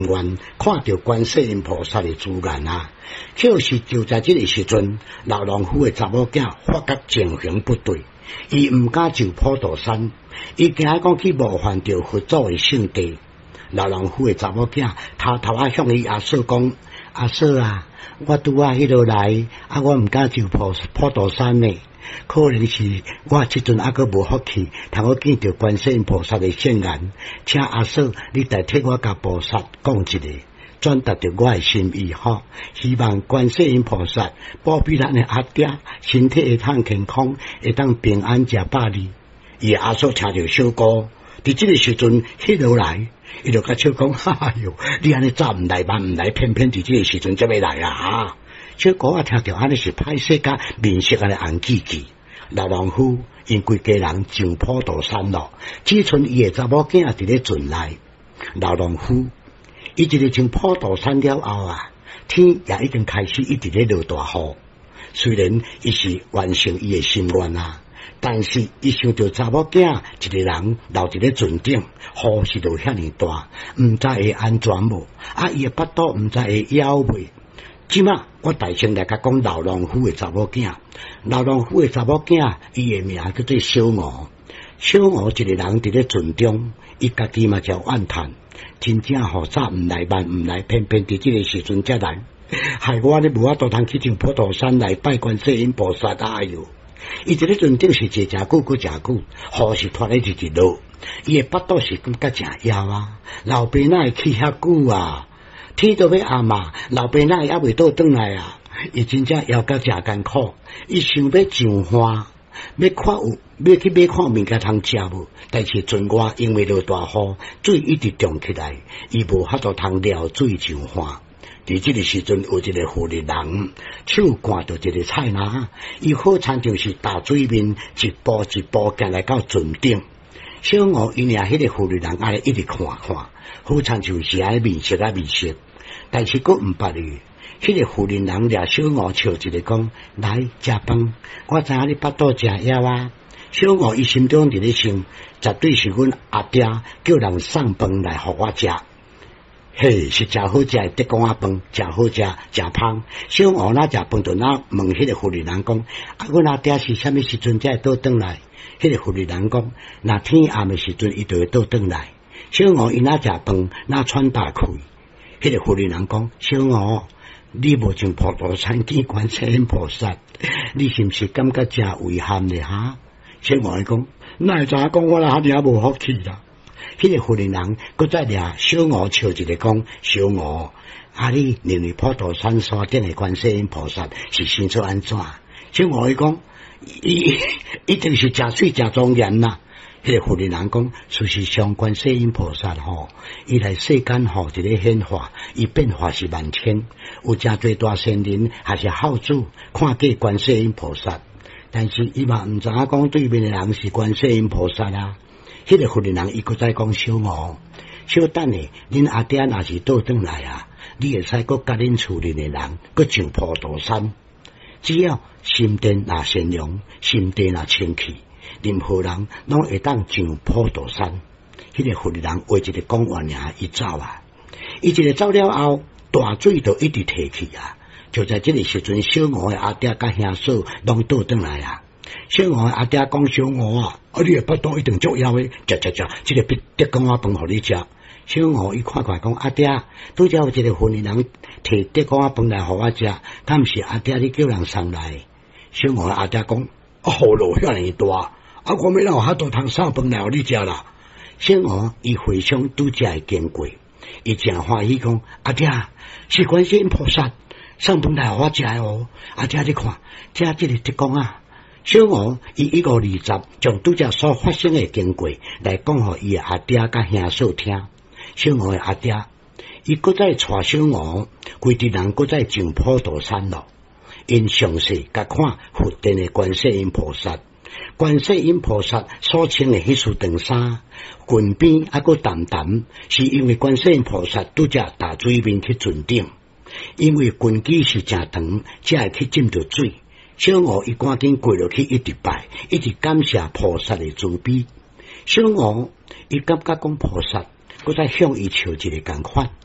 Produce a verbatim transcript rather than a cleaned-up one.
愿看到观世音菩萨的主眼啊，就是就在这个时阵，老农夫的查某囝发觉情形不对，伊唔敢就普陀山，伊惊讲去冒犯到佛祖的圣地。老农夫的查某囝偷偷啊向伊阿嫂讲：阿嫂啊，我拄啊迄落来，啊我唔敢就普普陀山呢。可能是我即阵还阁无福气，通我见到观世音菩萨的圣颜，请阿嫂你代替我甲菩萨讲一个，转达着我的心意吼。希望观世音菩萨保庇咱的阿爹身体会通健康，会当平安食饱哩。伊阿嫂听着小哥，伫即个时阵迄落来，伊就甲笑讲：哎哟，你安尼早唔来晚唔来，偏偏伫即个时阵才要来啊！哈！小哥啊，听到安尼是歹势甲面色安尼红记记。老农夫因规家人上普陀山咯，只剩伊的查某囝伫咧船内。老农夫伊一日上普陀山了后啊，天也已经开始一直咧落大雨。虽然伊是完成伊的心愿啊，但是伊想到查某囝一个人留伫咧船顶，雨势就遐尼大，毋知会安全无？啊，伊的腹肚毋知会枵袂？即马我大声来甲讲老农夫的查某囝，老农夫的查某囝，伊的名叫做小娥。小娥一个人伫咧船中，伊家己嘛叫怨叹，真正吼早毋来晚毋来，偏偏伫即个时阵才来，害我咧无法度通去上普陀山来拜观世音菩萨。哎哟，伊伫咧船顶是坐诚久，搁诚久，雨是拖咧日日落，伊的腹肚是感觉诚枵啊，老爸哪会去遐久啊？天都要暗啊，老爸哪会还未倒转来啊？伊真正枵甲诚艰苦，伊想要上花，要看有，要去买看物件通食无？但是船外因为落大雨，水一直涨起来，伊无法度通撩水上花。伫即个时阵，有一个妇人人手赶着一个菜篮，伊好像就是大水面一步一步行来到船顶。小娥因也迄个妇人人安尼一直看看，好像就是安尼面色啊面色，但是佫毋捌伊。迄个妇人人掠小娥笑一个讲：来食饭，我知影你腹肚诚枵啊。小娥伊心中伫咧想，绝对是阮阿爹叫人送饭来互我食。嘿，是诚好食的德公仔饭，诚好食，诚芳。小娥哪食饭就哪问迄个妇人人讲：啊，阮阿爹是啥物时阵才会倒转来？迄个妇人人讲：若天暗的时阵，伊就会倒转来。小娥伊哪食饭，哪喘大气。迄个妇人人讲：小娥，你无上普陀山见观世音菩萨，你是毋是感觉诚遗憾呢？哈？小娥伊讲：哪会知影讲我啦，遐尔无福气啦？迄个妇人人搁再掠小娥笑一个讲：小娥，啊你认为普陀山山顶的观世音菩萨是生出安怎？小娥伊讲：伊一定是诚水诚庄严啦。迄个妇人人讲：事实上，观世音菩萨吼，伊来世间吼一个显化，伊变化是万千，有诚侪大仙人还是孝子看过观世音菩萨，但是伊嘛毋知影讲对面的人是观世音菩萨啊。迄个妇人人伊搁再讲：小娥，小等下，恁阿爹若是倒转来啊，你会使搁甲恁厝里的人搁上普陀山，只要心地若善良，心地若清气，任何人拢会当上普陀山。迄个妇人人话一个讲完尔，伊走啊，伊一个走了后，大水就一直提起啊。就在这个时阵，小娥的阿爹甲兄嫂拢倒转来啊。小娥的阿爹讲：小娥啊，啊你的腹肚一定足枵的，食食食，这个必得讲我饭互你食。小娥伊看看讲：阿爹，拄则有一个妇人人摕得讲我饭来互我食，敢毋是阿爹你叫人送来？小娥的阿爹讲：啊，雨落遐尼大，啊我要哪有遐多通送饭来互你食啦？小娥伊回想拄则会经过，伊诚欢喜讲：阿爹，是观世音菩萨送饭来互我食的哦。阿爹你看，这这个得讲啊。小娥伊一五二十将拄则所发生的经过来讲互伊的阿爹甲兄嫂听。小娥的阿爹伊搁再带小娥规地人搁再上普陀山咯，因详细甲看佛殿的观世音菩萨。观世音菩萨所穿的迄束长衫，裙边还搁淡淡，是因为观世音菩萨拄则大水面去船顶，因为裙裾是诚长，才会去浸着水。小娥伊赶紧跪落去，一直拜，一直感谢菩萨的慈悲。小娥伊感觉讲菩萨，搁再向伊求一个共款。